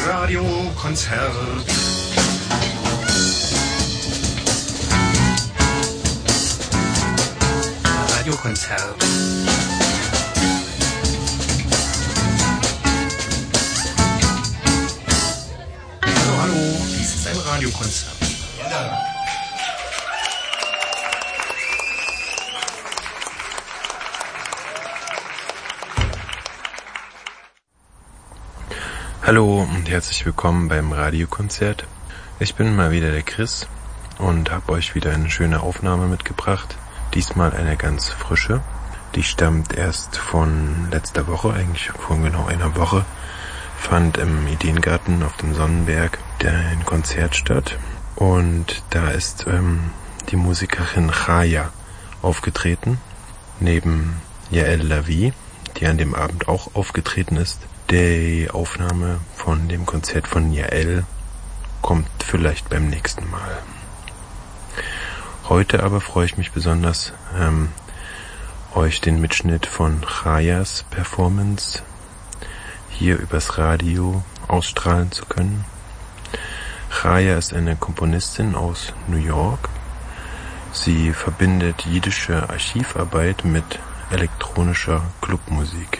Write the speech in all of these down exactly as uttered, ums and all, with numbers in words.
Radiokonzert. Radiokonzert. Hallo, hallo, dies ist ein Radiokonzert. Ja. Hallo und herzlich willkommen beim Radiokonzert. Ich bin mal wieder der Chris und habe euch wieder eine schöne Aufnahme mitgebracht. Diesmal eine ganz frische. Die stammt erst von letzter Woche, eigentlich vor genau einer Woche. Fand im Ideengarten auf dem Sonnenberg ein Konzert statt. Und da ist ähm, die Musikerin Chaya aufgetreten, neben Yael Lavi, die an dem Abend auch aufgetreten ist. Die Aufnahme von dem Konzert von Yael kommt vielleicht beim nächsten Mal. Heute aber freue ich mich besonders, ähm, euch den Mitschnitt von Chayas Performance hier übers Radio ausstrahlen zu können. Chaya ist eine Komponistin aus New York. Sie verbindet jiddische Archivarbeit mit elektronischer Clubmusik.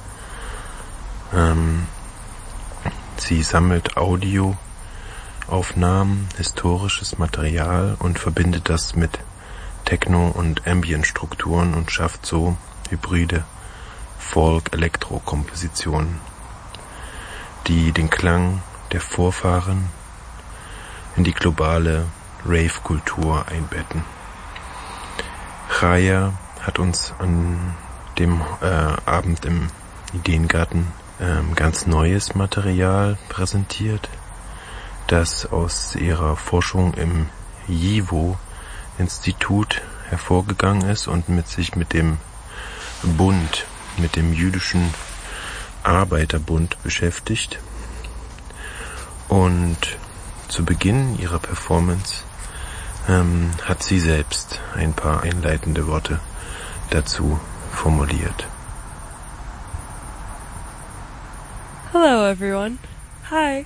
Ähm, sie sammelt Audioaufnahmen, historisches Material und verbindet das mit Techno- und Ambient-Strukturen und schafft so hybride Folk-Elektro-Kompositionen, die den Klang der Vorfahren in die globale Rave-Kultur einbetten. Chaya hat uns an dem äh, Abend im Ideengarten ähm, ganz neues Material präsentiert, das aus ihrer Forschung im YIVO-Institut hervorgegangen ist und mit sich mit dem Bund, mit dem jüdischen Arbeiterbund beschäftigt. Und zu Beginn ihrer Performance ähm, hat sie selbst ein paar einleitende Worte dazu formuliert. Hello, everyone. Hi.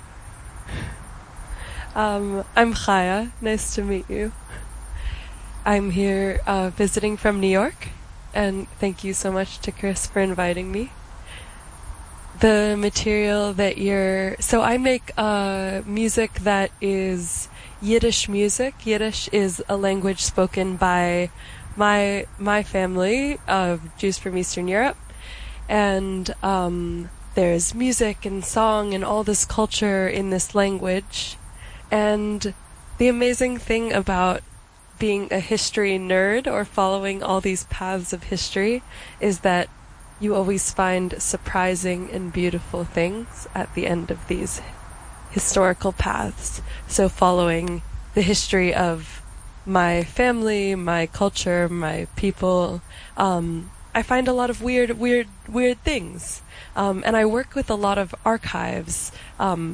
Um, I'm Chaya. Nice to meet you. I'm here uh, visiting from New York, and thank you so much to Chris for inviting me. The material that you're... So I make uh, music that is Yiddish music. Yiddish is a language spoken by my my family of Jews from Eastern Europe, and um, there's music and song and all this culture in this language. And the amazing thing about being a history nerd or following all these paths of history is that you always find surprising and beautiful things at the end of these historical paths. So following the history of my family, my culture, my people, um, I find a lot of weird, weird, weird things. Um, and I work with a lot of archives, um,